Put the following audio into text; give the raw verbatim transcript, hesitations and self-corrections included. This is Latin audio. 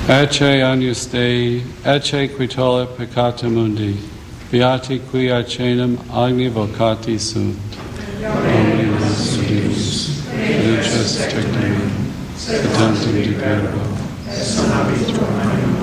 Ecce agnus Dei, ecce qui tollit peccata mundi, beati qui arcenum agni vocati sunt. Dominus Deus, benedictus tecum, et tantum de verbo, et sonabit tuam